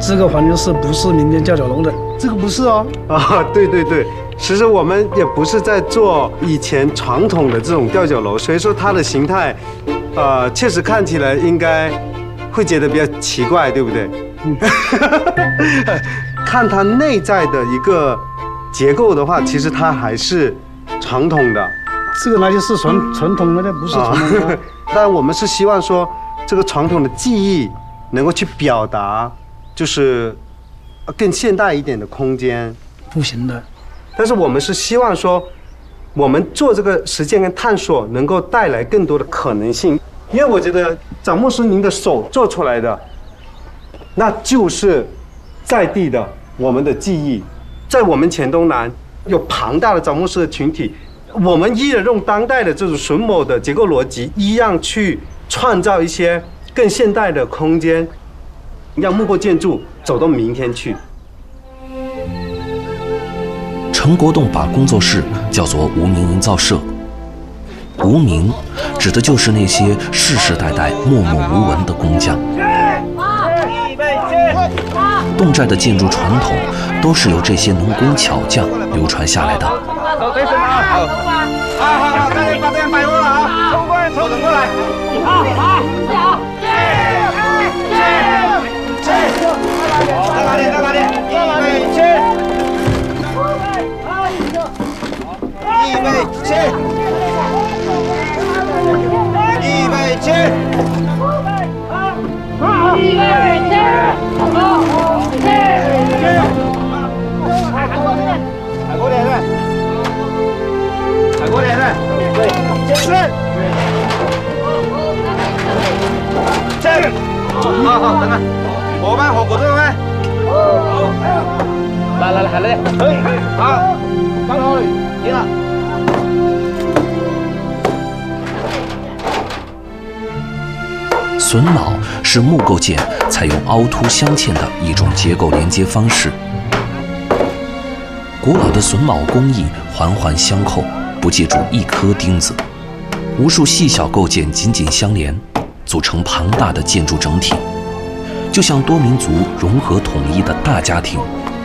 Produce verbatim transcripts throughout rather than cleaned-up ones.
这个环境是不是民间吊脚楼的？ 这个不是哦。啊，对对对，其实我们也不是在做以前传统的这种吊脚楼，所以说它的形态，呃，确实看起来应该会觉得比较奇怪，对不对？嗯。看它内在的一个结构的话，其实它还是传统的。 这个那就是传传统的，那不是传统的。 但我们是希望说，这个传统的技艺能够去表达，就是更现代一点的空间。 不行的。 但是我们是希望说，我们做这个实践跟探索，能够带来更多的可能性。因为我觉得张牧师您的手做出来的，那就是在地的我们的记忆，在我们黔东南有庞大的张牧师的群体，我们依然用当代的这种榫卯的结构逻辑，一样去创造一些更现代的空间，让木构建筑走到明天去。 陈国栋把工作室叫做无名营造社，无名指的就是那些世世代代默默无闻的工匠。侗寨的建筑传统都是由这些能工巧匠流传下来的。 走对身啊！好，好好好，大家把这样摆过来啊！冲过来，冲过来！好好，好，切切切！到哪里？到哪里？预备切！预备切！预备切！好，预备切！好，切切！海过点，海过点对。海过点对，对，是，这，好好，等等，伙伴火锅对没？好，来来来，海来，可以，好，刚好，停了。 榫卯是木构件采用凹凸镶嵌的一种结构连接方式。古老的榫卯工艺环环相扣，不借助一颗钉子，无数细小构件紧紧相连，组成庞大的建筑整体，就像多民族融合统一的大家庭。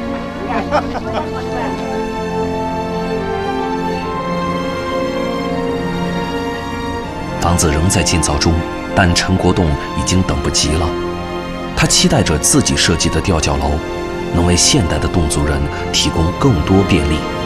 房子仍在建造中，但陈国栋已经等不及了。他期待着自己设计的吊脚楼能为现代的侗族人提供更多便利。